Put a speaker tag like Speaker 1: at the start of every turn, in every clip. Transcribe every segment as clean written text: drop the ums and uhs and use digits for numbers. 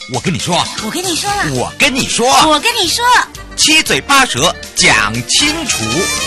Speaker 1: 我跟你说，
Speaker 2: 我跟你说了，
Speaker 1: 我跟你说，
Speaker 2: 我跟你说，
Speaker 1: 七嘴八舌讲清楚。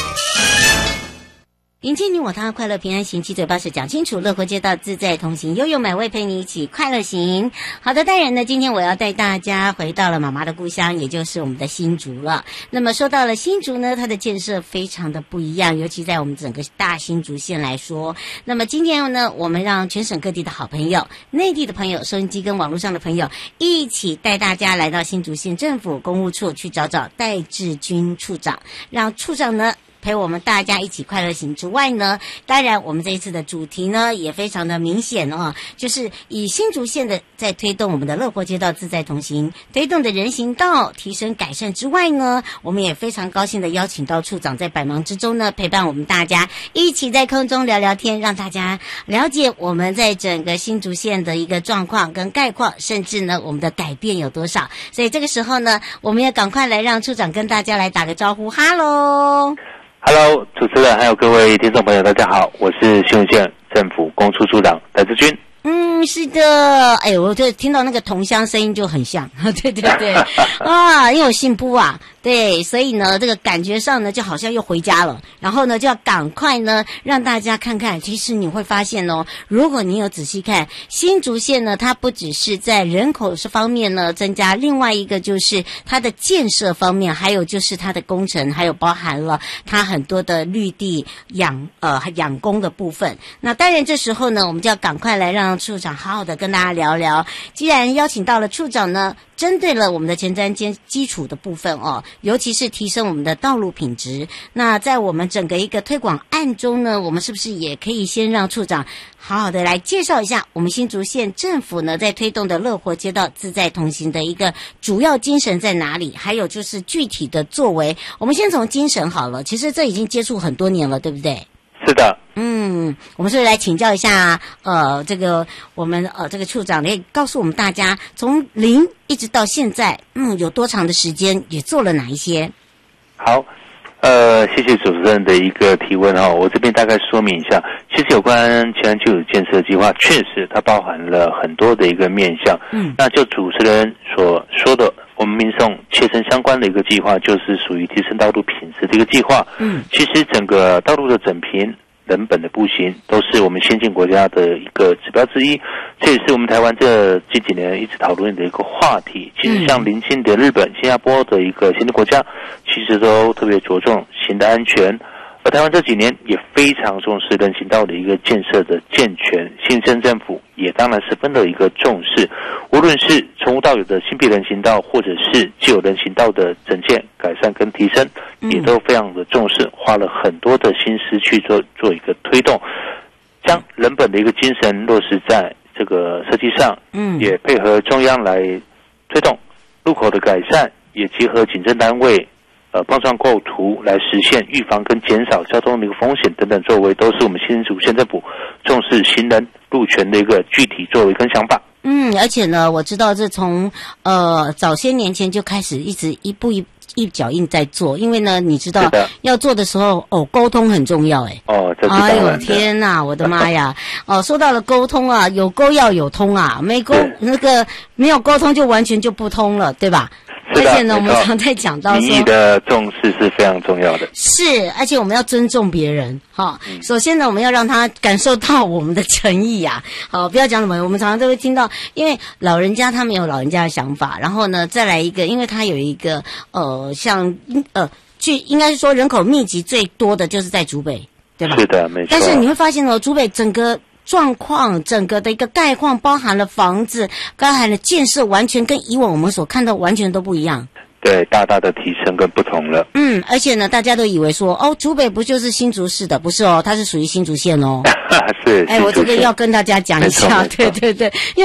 Speaker 2: 迎接你我他，快乐平安行，七嘴八舌讲清楚，乐活街道自在同行，悠悠美味陪你一起快乐行。好的，当然呢，今天我要带大家回到了妈妈的故乡，也就是我们的新竹了。那么说到了新竹呢，它的建设非常的不一样，尤其在我们整个大新竹县来说。那么今天呢，我们让全省各地的好朋友、内地的朋友、收音机跟网络上的朋友一起带大家来到新竹县政府公务处去找找戴志军处长，让处长呢陪我们大家一起快乐行之外呢，当然我们这一次的主题呢也非常的明显哦，就是以新竹县的在推动我们的乐活街道自在同行，推动的人行道提升改善之外呢，我们也非常高兴的邀请到处长在百忙之中呢陪伴我们大家一起在空中聊聊天，让大家了解我们在整个新竹县的一个状况跟概况，甚至呢我们的改变有多少。所以这个时候呢，我们也赶快来让处长跟大家来打个招呼。哈喽
Speaker 3: Hello， 主持人还有各位听众朋友，大家好，我是新竹县政府公处处长戴志军。
Speaker 2: 是的，哎，我就听到那个同乡声音就很像，对对对，啊，因为我姓布啊，对，所以呢，这个感觉上呢，就好像又回家了，然后呢，就要赶快呢，让大家看看，其实你会发现哦，如果你有仔细看，新竹县呢，它不只是在人口方面呢增加，另外一个就是它的建设方面，还有就是它的工程，还有包含了它很多的绿地养工的部分。那当然这时候呢，我们就要赶快来让处长好好的跟大家聊聊。既然邀请到了处长呢，针对了我们的前瞻基础的部分哦，尤其是提升我们的道路品质。那在我们整个一个推广案中呢，我们是不是也可以先让处长好好的来介绍一下我们新竹县政府呢在推动的乐活街道自在同行的一个主要精神在哪里？还有就是具体的作为。我们先从精神好了，其实这已经接触很多年了，对不对？
Speaker 3: 是的。
Speaker 2: 我们是来请教一下这个我们这个处长，可以告诉我们大家从零一直到现在有多长的时间，也做了哪一些？
Speaker 3: 好，谢谢主持人的一个提问哦，我这边大概说明一下，其实有关前瞻基础建设计划，确实它包含了很多的一个面向。那就主持人所说的，我们民众切身相关的一个计划，就是属于提升道路品质的一个计划。其实整个道路的整平、人本的步行都是我们先进国家的一个指标之一，这也是我们台湾这几年一直讨论的一个话题。其实像邻近的日本、新加坡的一个先进国家，其实都特别着重行的安全，而台湾这几年也非常重视人行道的一个建设的健全，新县政府也当然十分的一个重视，无论是从无到有的新辟人行道，或者是既有人行道的整建、改善跟提升，也都非常的重视，花了很多的心思去做一个推动，将人本的一个精神落实在这个设计上，也配合中央来推动路口的改善，也结合警政单位碰撞构图来实现预防跟减少交通的一个风险等等作为，都是我们新竹县政府重视行人路权的一个具体作为跟想法。
Speaker 2: 而且呢，我知道这从早些年前就开始一直一步一脚印在做，因为呢，你知道要做的时候沟通很重要
Speaker 3: 这是当然的。
Speaker 2: 哎呦天哪，我的妈呀！说到了沟通啊，有沟要有通啊，没有沟通就完全就不通了，对吧？而且呢，我们常在讲到说，
Speaker 3: 民意的重视是非常重要的。
Speaker 2: 是，而且我们要尊重别人。首先呢，我们要让他感受到我们的诚意啊。好，不要讲什么，我们常常都会听到，因为老人家他们有老人家的想法，然后呢，再来一个，因为他有一个应该是说人口密集最多的就是在竹北，对吧？
Speaker 3: 是的，没错。
Speaker 2: 但是你会发现竹北整个状况，整个的一个概况，包含了房子，包含了建设，完全跟以往我们所看到完全都不一样。
Speaker 3: 对，大大的提升跟不同了。
Speaker 2: 而且呢，大家都以为说，竹北不就是新竹市的？不是它是属于新竹县哦。
Speaker 3: 是。
Speaker 2: 我这个要跟大家讲一下，对对对。